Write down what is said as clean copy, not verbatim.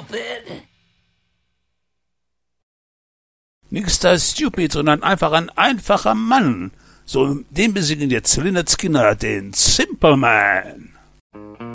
werde. Nix da stupid, sondern einfach ein einfacher Mann. So, den besiegen jetzt Lynyrd Skynyrd, den Simple Man.